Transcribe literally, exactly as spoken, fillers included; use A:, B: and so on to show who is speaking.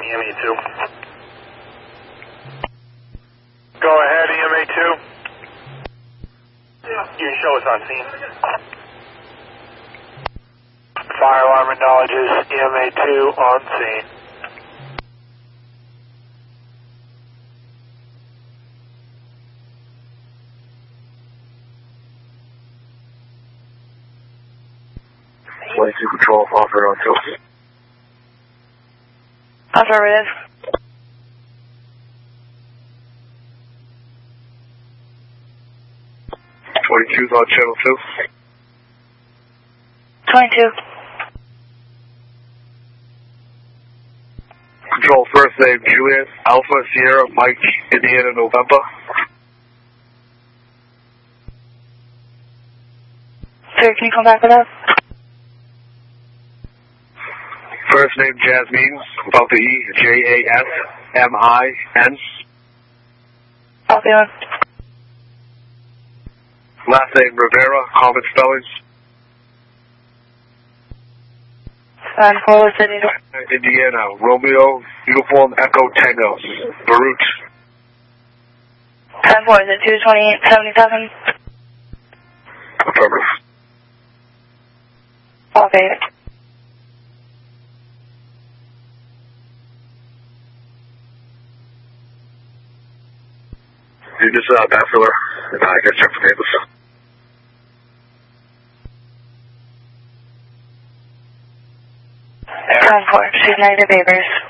A: E M A two. Go ahead, E M A two. You can show us on scene. Fire alarm acknowledges E M A two on scene.
B: twenty-two Control, offer on tilt.
C: Affirmative.
B: twenty-two's on channel two.
C: twenty-two.
B: Control, first name Juliet, Alpha, Sierra, Mike, Indiana, November.
C: Sir, can you come back with that?
B: First name Jasmine, without the E, J A S M I N.
C: Copy on.
B: Last name Rivera, common spellings.
C: And Polo City.
B: Indiana, Romeo, Uniform, Echo, Tango, Baruch.
C: ten four, is it two twenty-eight seventy-seven?
B: Affirmative.
C: Okay.
B: You just uh, Bachelor, and I guess check for neighbors.
C: ten four, she's negative neighbors.